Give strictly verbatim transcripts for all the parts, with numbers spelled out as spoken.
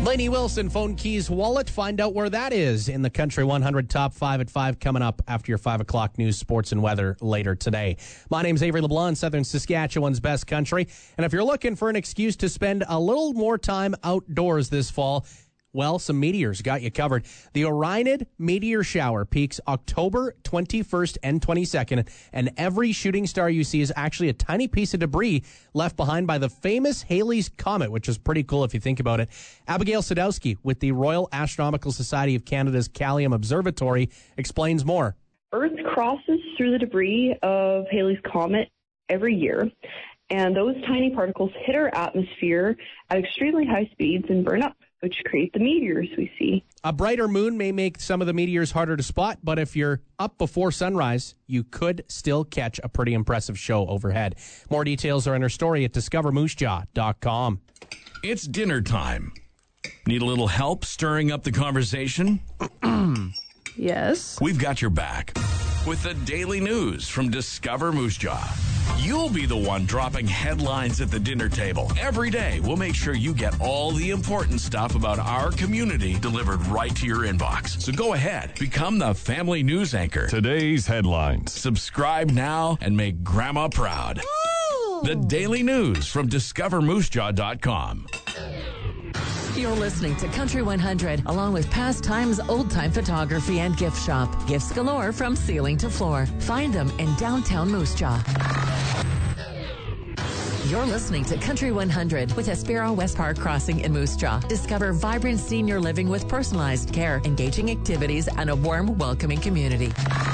Lainey Wilson, Phone Keys Wallet. Find out where that is in the Country one hundred Top five at five coming up after your five o'clock news, sports, and weather later today. My name's Avery LeBlanc, Southern Saskatchewan's best country. And if you're looking for an excuse to spend a little more time outdoors this fall, well, some meteors got you covered. The Orionid meteor shower peaks October twenty-first and twenty-second, and every shooting star you see is actually a tiny piece of debris left behind by the famous Halley's Comet, which is pretty cool if you think about it. Abigail Sadowski with the Royal Astronomical Society of Canada's Callium Observatory explains more. Earth crosses through the debris of Halley's Comet every year, and those tiny particles hit our atmosphere at extremely high speeds and burn up, which create the meteors we see. A brighter moon may make some of the meteors harder to spot, but if you're up before sunrise, you could still catch a pretty impressive show overhead. More details are in our story at discover moose jaw dot com. It's dinner time. Need a little help stirring up the conversation? Yes. We've got your back with the daily news from Discover Moose Jaw. You'll be the one dropping headlines at the dinner table. Every day, we'll make sure you get all the important stuff about our community delivered right to your inbox. So go ahead, become the family news anchor. Today's headlines. Subscribe now and make Grandma proud. Ooh. The daily news from discover moose jaw dot com. You're listening to Country one hundred, along with Pastimes Old Time Photography and Gift Shop. Gifts galore from ceiling to floor. Find them in downtown Moose Jaw. You're listening to Country one hundred with Espero West Park Crossing in Moose Jaw. Discover vibrant senior living with personalized care, engaging activities, and a warm, welcoming community.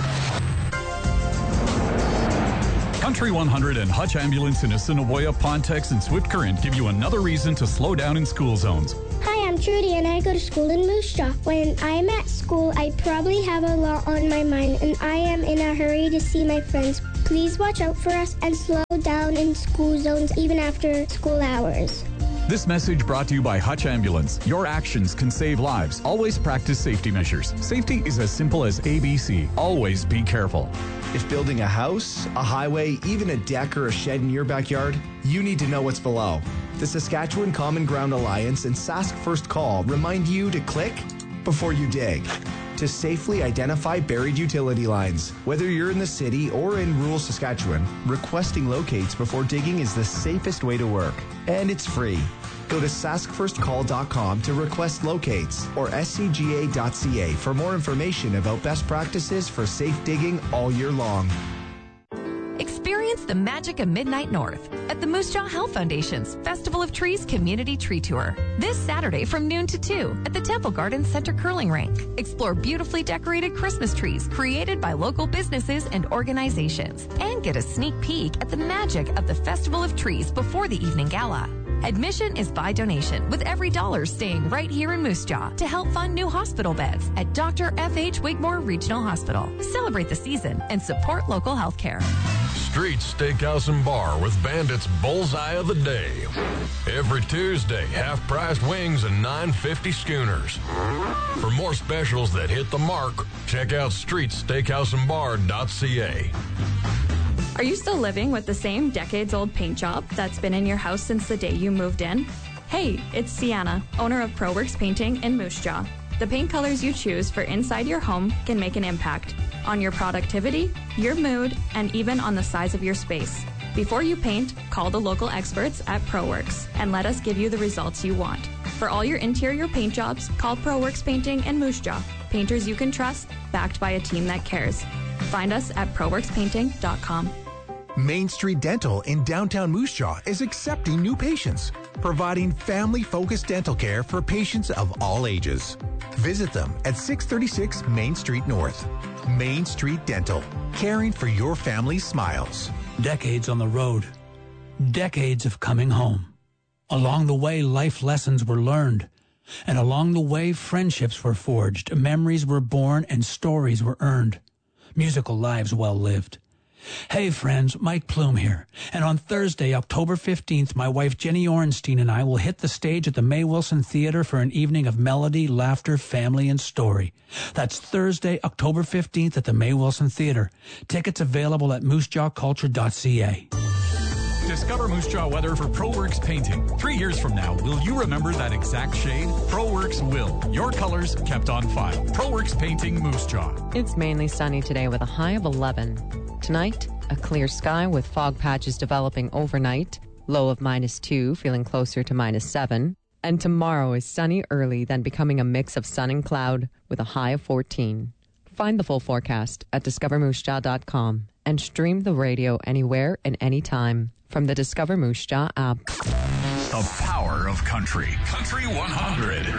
Country one hundred and Hutch Ambulance in Assiniboia, Pontex, and Swift Current give you another reason to slow down in school zones. Hi, I'm Trudy, and I go to school in Moose Jaw. When I'm at school, I probably have a lot on my mind, and I am in a hurry to see my friends. Please watch out for us and slow down in school zones even after school hours. This message brought to you by Hutch Ambulance. Your actions can save lives. Always practice safety measures. Safety is as simple as A B C. Always be careful. If building a house, a highway, even a deck or a shed in your backyard, you need to know what's below. The Saskatchewan Common Ground Alliance and Sask First Call remind you to click before you dig, to safely identify buried utility lines. Whether you're in the city or in rural Saskatchewan, requesting locates before digging is the safest way to work. And it's free. Go to sask first call dot com to request locates or s c g a dot c a for more information about best practices for safe digging all year long. Experience the magic of Midnight North at the Moose Jaw Health Foundation's Festival of Trees Community Tree Tour. This Saturday from noon to two at the Temple Gardens Center Curling Rink. Explore beautifully decorated Christmas trees created by local businesses and organizations. And get a sneak peek at the magic of the Festival of Trees before the evening gala. Admission is by donation, with every dollar staying right here in Moose Jaw to help fund new hospital beds at Doctor F H Wigmore Regional Hospital. Celebrate the season and support local health care. Street Steakhouse and Bar with Bandit's Bullseye of the Day. Every Tuesday, half-priced wings and nine fifty schooners. For more specials that hit the mark, check out street steakhouse and bar dot c a. Are you still living with the same decades-old paint job that's been in your house since the day you moved in? Hey, it's Sienna, owner of ProWorks Painting in Moose Jaw. The paint colors you choose for inside your home can make an impact on your productivity, your mood, and even on the size of your space. Before you paint, call the local experts at ProWorks and let us give you the results you want. For all your interior paint jobs, call ProWorks Painting in Moose Jaw. Painters you can trust, backed by a team that cares. Find us at pro works painting dot com. Main Street Dental in downtown Moose Jaw is accepting new patients, providing family-focused dental care for patients of all ages. Visit them at six thirty-six Main Street North. Main Street Dental, caring for your family's smiles. Decades on the road. Decades of coming home. Along the way, life lessons were learned. And along the way, friendships were forged, memories were born, and stories were earned. Musical lives well lived. Hey friends, Mike Plume here. And on Thursday, October fifteenth, my wife Jenny Orenstein and I will hit the stage at the May Wilson Theater for an evening of melody, laughter, family, and story. That's Thursday, October fifteenth at the May Wilson Theater. Tickets available at moose jaw culture dot c a. Discover Moose Jaw weather for ProWorks Painting. Three years from now, will you remember that exact shade? ProWorks will. Your colors kept on file. ProWorks Painting Moose Jaw. It's mainly sunny today with a high of eleven. Tonight, a clear sky with fog patches developing overnight. Low of minus two, feeling closer to minus seven. And tomorrow is sunny early, then becoming a mix of sun and cloud with a high of fourteen. Find the full forecast at discover moose jaw dot com and stream the radio anywhere and anytime from the Discover Moose Jaw app. The power of country. Country one hundred.